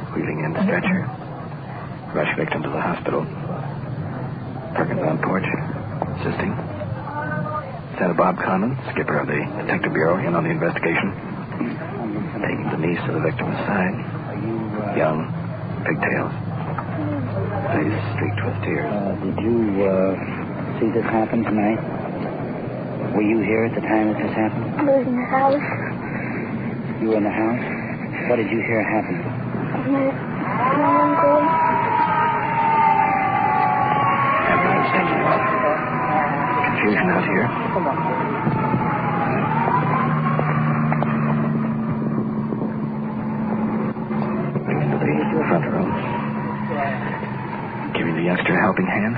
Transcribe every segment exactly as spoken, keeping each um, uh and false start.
wheeling in stretcher. Rush victim to the hospital. Perkins on porch, assisting. Senator Bob Conlon, skipper of the Detective Bureau, in on the investigation. Taking the niece of the victim aside. Young, pigtails. Face streaked with tears. Uh, did you uh, see this happen tonight? Were you here at the time that this happened? I was in the house. You were in the house? What did you hear happen? My, my uncle. Everyone's thinking about confusion out here. Brings to the front room. Giving the youngster a helping hand.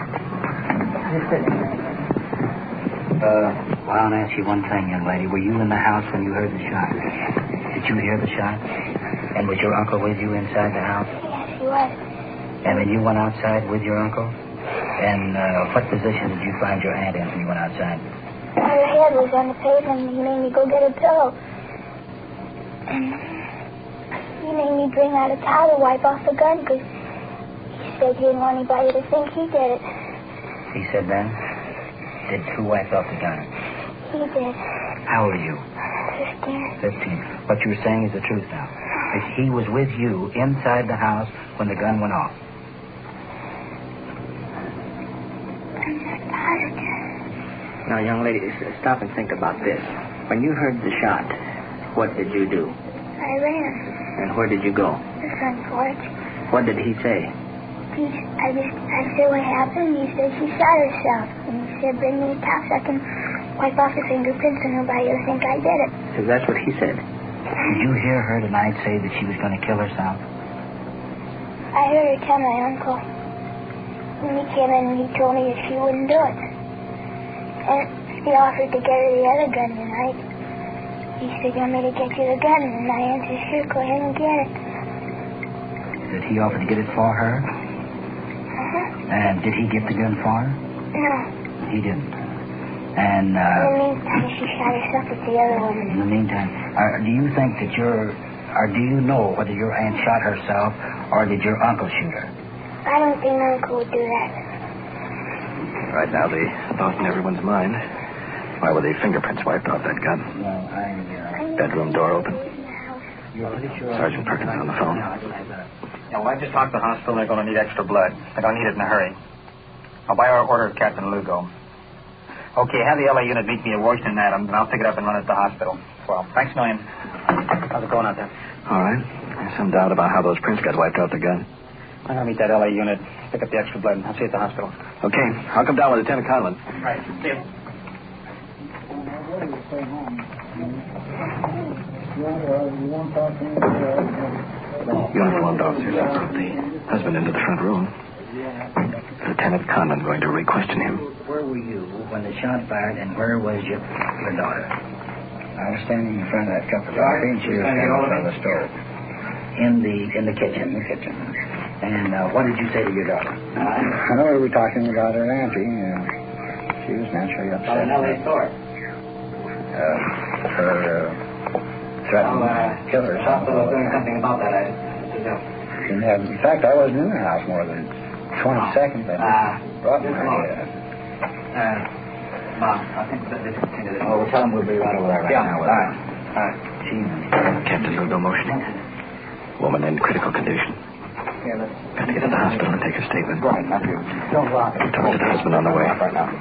Uh, well, I'll ask you one thing, young lady. Were you in the house when you heard the shot? Did you hear the shot? And was your uncle with you inside the house? Yes, he was. And then you went outside with your uncle? And uh, what position did you find your aunt in when you went outside? Her head was on the pavement, and he made me go get a pillow. And he made me bring out a towel to wipe off the gun, because he said he didn't want anybody to think he did it. He said then? Did who wiped off the gun? He did. How old are you? Fifteen. Fifteen. What you were saying is the truth now. He was with you inside the house when the gun went off. I'm not positive. Now, young lady, stop and think about this. When you heard the shot, what did you do? I ran. And where did you go? The front porch. What did he say? He, I just, I said what happened. He said she shot herself. And he said, bring me a towel so I can wipe off the fingerprints and nobody will think I did it. So that's what he said. Did you hear her tonight say that she was going to kill herself? I heard her tell my uncle. When he came in, he told me that she wouldn't do it. And he offered to get her the other gun tonight. He said, you want me to get you the gun? And I answered, sure, go ahead and get it. Did he offer to get it for her? Uh-huh. And did he get the gun for her? No. He didn't. And, uh... In the meantime, she shot herself at the other woman. In the meantime, uh, do you think that your... Or do you know whether your aunt shot herself or did your uncle shoot her? I don't think my uncle would do that. Right now, the thought in everyone's mind. Why were the fingerprints wiped off that gun? Well, I... Uh, Bedroom door open. you're pretty sure... Sergeant Perkins on the phone. Yeah, well, I just talked to the hospital. They're going to need extra blood. They're going to need it in a hurry. I'll buy our order of Captain Lugo. Okay, have the L A unit meet me at Washington, Adams, and I'll pick it up and run it to the hospital. Well, thanks a million. How's it going out there? All right. There's some doubt about how those prints got wiped off the gun. I'm going to meet that L A unit, pick up the extra blood, and I'll see you at the hospital. Okay. I'll come down with Lieutenant Conlon. Right. See you. Uniformed officers have brought the husband into the front room. Lieutenant Conlon going to re-question him. Where were you when the shot fired, and where was your, your daughter? I was standing in front of that cup of coffee, and she was standing in front of the stove. In the in the kitchen. In the kitchen. And uh, what did you say to your daughter? Uh, I know we were talking about her auntie, and she was naturally upset. About an L A store. Uh, her uh, threatened Well, uh, to kill herself. hospital was doing something about that. I didn't know. And, uh, in fact, I wasn't in the house more than twenty seconds. I Ah, brought just my a moment. uh, Uh, Mom, I think that this is into this. Oh, we'll tell them we'll be right over there right Yeah, now. all right. All right. Captain Lugo motioning. Woman in critical condition. Here, let's... Got to get to the hospital and take her statement. Right, not you. Don't rock it. Talk to the husband on the way. Right now.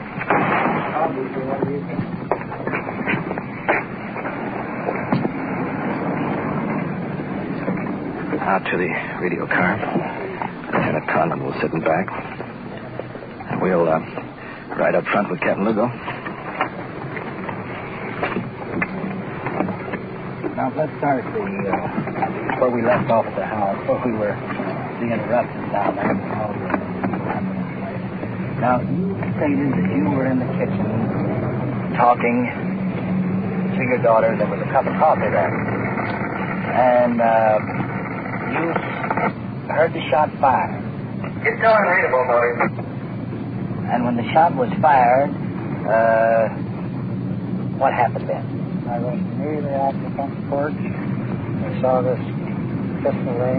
Out to the radio car. Lieutenant Conlon will sit in back. And we'll uh, ride up front with Captain Lugo. Now, let's start the, uh, where we left off at the house, where we were, the interruptions down there. Now, you stated that you were in the kitchen talking to your daughter. There was a cup of coffee there. And, uh, you heard the shot fired. Get going, readable, boys. And when the shot was fired, uh, what happened then? I went immediately out to the front porch. I saw this pistol laying